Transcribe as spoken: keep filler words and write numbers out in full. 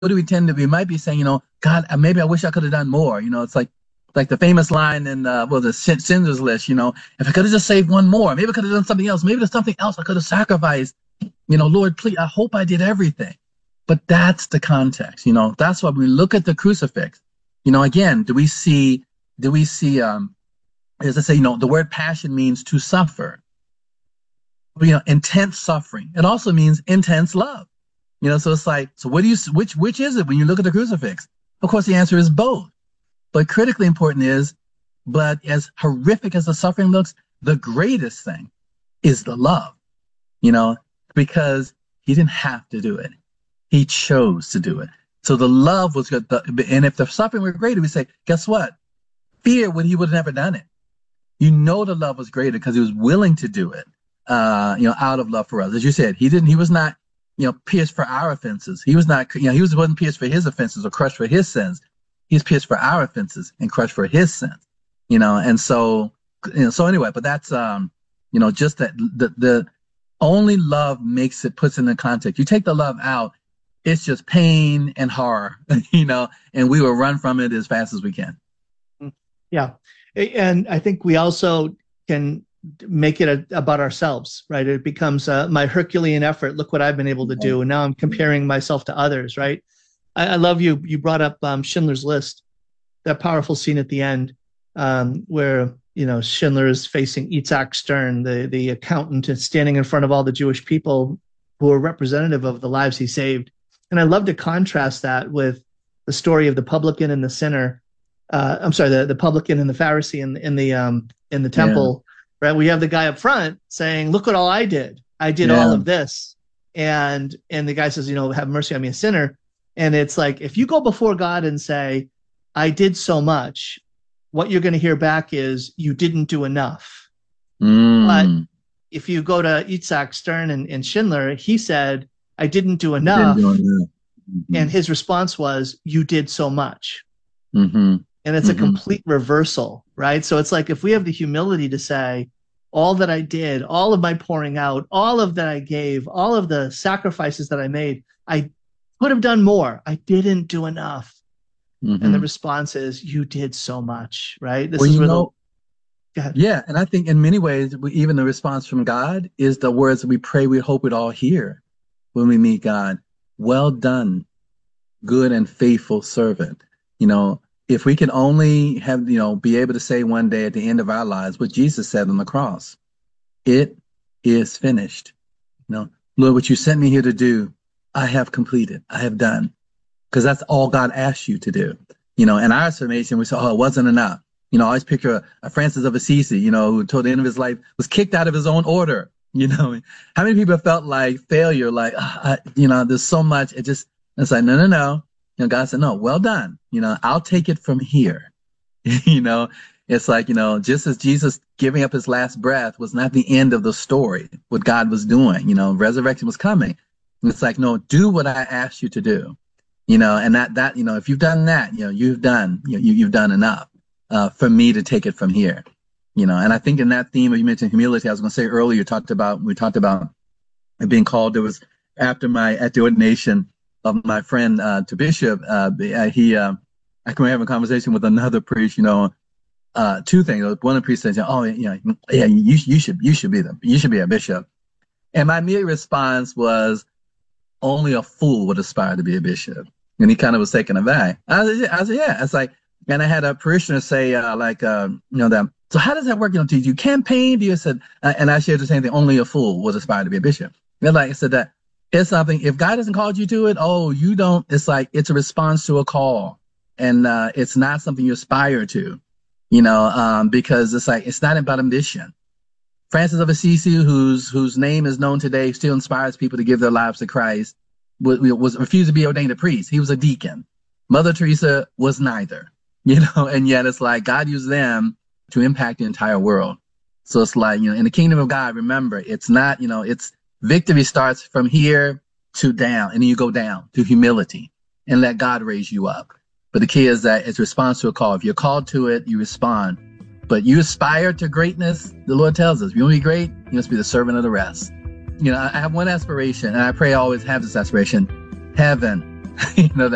what do we tend to be? We might be saying, you know, God, uh, maybe I wish I could have done more. You know, it's like like the famous line in uh, well, the Sin- Schindler's List. You know, if I could have just saved one more, maybe I could have done something else. Maybe there's something else I could have sacrificed. You know, Lord, please, I hope I did everything. But that's the context. You know, that's why we look at the crucifix. You know, again, do we see? Do we see? Um, as I say, you know, the word passion means to suffer. You know, intense suffering. It also means intense love. You know, so it's like, so what do you, which, which is it when you look at the crucifix? Of course, the answer is both. But critically important is, but as horrific as the suffering looks, the greatest thing is the love, you know, because he didn't have to do it. He chose to do it. So the love was good. And if the suffering were greater, we say, guess what? Fear would, he would have never done it. You know, the love was greater because he was willing to do it, uh, you know, out of love for us. As you said, he didn't, he was not, you know, pierced for our offenses. He was not, you know, he was, wasn't pierced for his offenses or crushed for his sins. He was pierced for our offenses and crushed for his sins, you know. And so, you know, so anyway, but that's, um, you know, just that the, the only love makes it, puts it in the context. You take the love out, it's just pain and horror, you know, and we will run from it as fast as we can. Yeah. And I think we also can make it a, about ourselves, right? It becomes uh, my Herculean effort. Look what I've been able to do. And now I'm comparing myself to others, right? I, I love you. You brought up um, Schindler's List, that powerful scene at the end um, where, you know, Schindler is facing Itzhak Stern, the, the accountant, and standing in front of all the Jewish people who are representative of the lives he saved. And I love to contrast that with the story of the publican and the sinner. Uh, I'm sorry, the, the publican and the Pharisee in, in the um, in the temple. Yeah. Right, we have the guy up front saying, "Look what all I did. I did yeah. all of this," and and the guy says, "You know, have mercy on me, a sinner." And it's like, if you go before God and say, "I did so much," what you're going to hear back is, "You didn't do enough." Mm. But if you go to Itzhak Stern and, and Schindler, he said, "I didn't do enough," didn't do enough. Mm-hmm. And his response was, "You did so much." Mm-hmm. And it's mm-hmm. a complete reversal, right? So it's like, if we have the humility to say, all that I did, all of my pouring out, all of that I gave, all of the sacrifices that I made, I could have done more. I didn't do enough. Mm-hmm. And the response is, you did so much, right? This well, is you where know, the, go ahead. Yeah, and I think in many ways, we, even the response from God is the words that we pray, we hope we'd all hear when we meet God. Well done, good and faithful servant. You know, if we can only have, you know, be able to say one day at the end of our lives what Jesus said on the cross, it is finished. You know, Lord, what you sent me here to do, I have completed, I have done, because that's all God asked you to do. You know, and our summation, we say, oh, it wasn't enough. You know, I always picture a, a Francis of Assisi, you know, who toward the end of his life was kicked out of his own order. You know, how many people felt like failure, like, oh, I, you know, there's so much, it just, it's like, no, no, no. You know, God said, no, well done. You know, I'll take it from here. You know, it's like, you know, just as Jesus giving up his last breath was not the end of the story, what God was doing, you know, resurrection was coming. And it's like, no, do what I asked you to do, you know, and that, that, you know, if you've done that, you know, you've done, you know, you, you've done enough uh, for me to take it from here, you know. And I think in that theme, you mentioned humility, I was going to say earlier, you talked about, we talked about it being called, there was after my, at the ordination of my friend uh, to bishop, uh, he, uh, I can have a conversation with another priest, you know, uh, two things. One of the priests says, oh, yeah, yeah, you, you should, you should be the, you should be a bishop. And my immediate response was, only a fool would aspire to be a bishop. And he kind of was taken aback. I said, yeah, I said, yeah. It's like, and I had a parishioner say, uh, like, uh, you know, that, so how does that work? You know, do you campaign? Do you said, uh, and I shared the same thing, only a fool would aspire to be a bishop. And like I said, that it's something, if God hasn't called you to it, oh, you don't, it's like, it's a response to a call. And uh, it's not something you aspire to, you know, um, because it's like, it's not about ambition. Francis of Assisi, whose whose name is known today, still inspires people to give their lives to Christ, was, was refused to be ordained a priest. He was a deacon. Mother Teresa was neither, you know, and yet it's like God used them to impact the entire world. So it's like, you know, in the kingdom of God, remember, it's not, you know, it's victory starts from here to down, and then you go down to humility and let God raise you up. But the key is that it's response to a call. If you're called to it, you respond. But you aspire to greatness, the Lord tells us, if you want to be great, you must be the servant of the rest. You know, I have one aspiration, and I pray I always have this aspiration, heaven. You know,